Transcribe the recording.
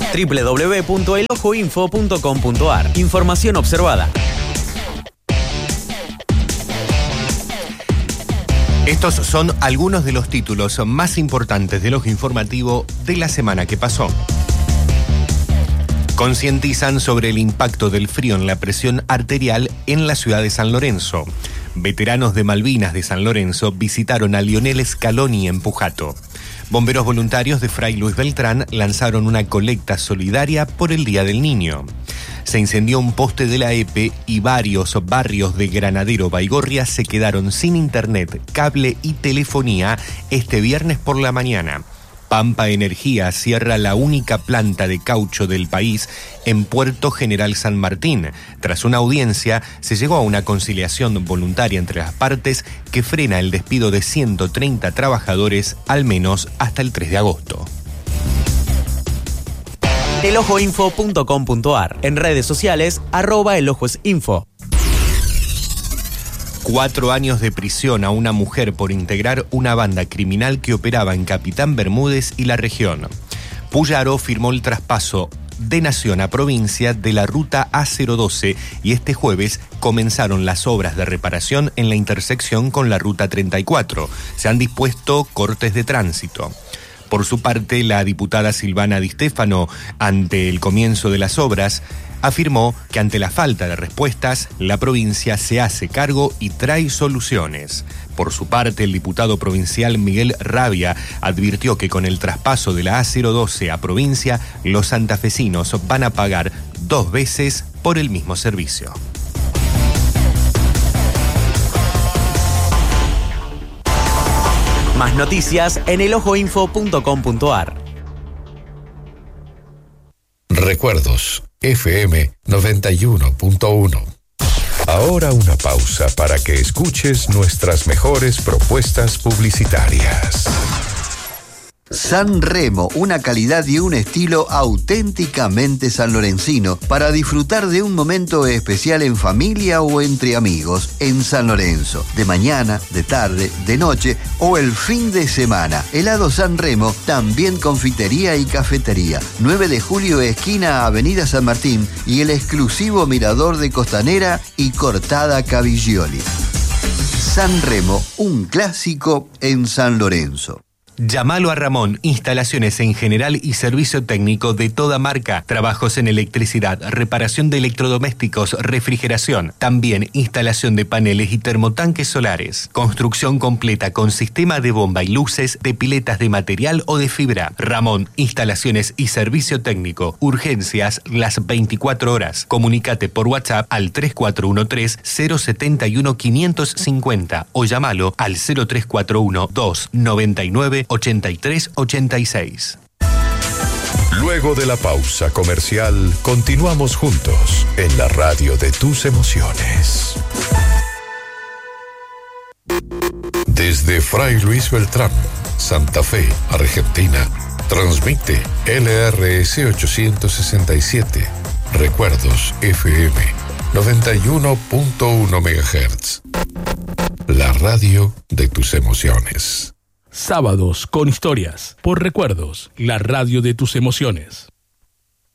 www.elojoinfo.com.ar. Información observada. Estos son algunos de los títulos más importantes del Ojo Informativo de la semana que pasó. Concientizan sobre el impacto del frío en la presión arterial en la ciudad de San Lorenzo. Veteranos de Malvinas de San Lorenzo visitaron a Lionel Scaloni en Pujato. Bomberos voluntarios de Fray Luis Beltrán lanzaron una colecta solidaria por el Día del Niño. Se incendió un poste de la EPE y varios barrios de Granadero Baigorria se quedaron sin internet, cable y telefonía este viernes por la mañana. Pampa Energía cierra la única planta de caucho del país en Puerto General San Martín. Tras una audiencia, se llegó a una conciliación voluntaria entre las partes que frena el despido de 130 trabajadores, al menos hasta el 3 de agosto. Elojoinfo.com.ar. En redes sociales, @elojosinfo. 4 años de prisión a una mujer por integrar una banda criminal que operaba en Capitán Bermúdez y la región. Puyaro firmó el traspaso de nación a provincia de la ruta A012 y este jueves comenzaron las obras de reparación en la intersección con la ruta 34. Se han dispuesto cortes de tránsito. Por su parte, la diputada Silvana Di Stefano, ante el comienzo de las obras, afirmó que ante la falta de respuestas, la provincia se hace cargo y trae soluciones. Por su parte, el diputado provincial Miguel Rabia advirtió que con el traspaso de la A012 a provincia, los santafesinos van a pagar 2 veces por el mismo servicio. Más noticias en elojoinfo.com.ar. Recuerdos, FM 91.1. Ahora una pausa para que escuches nuestras mejores propuestas publicitarias. San Remo, una calidad y un estilo auténticamente sanlorencino para disfrutar de un momento especial en familia o entre amigos en San Lorenzo, de mañana, de tarde, de noche o el fin de semana. Helado San Remo, también confitería y cafetería. 9 de julio, esquina Avenida San Martín y el exclusivo mirador de Costanera y Cortada Caviglioli. San Remo, un clásico en San Lorenzo. Llámalo a Ramón, instalaciones en general y servicio técnico de toda marca, trabajos en electricidad, reparación de electrodomésticos, refrigeración, también instalación de paneles y termotanques solares, construcción completa con sistema de bomba y luces, de piletas de material o de fibra. Ramón, instalaciones y servicio técnico, urgencias las 24 horas. Comunícate por WhatsApp al 3413-071-550 o llámalo al 0341-299-8386. Luego de la pausa comercial, continuamos juntos en la radio de tus emociones. Desde Fray Luis Beltrán, Santa Fe, Argentina, transmite LRS 867, Recuerdos FM 91.1 MHz. La radio de tus emociones. Sábados con historias, por Recuerdos, la radio de tus emociones.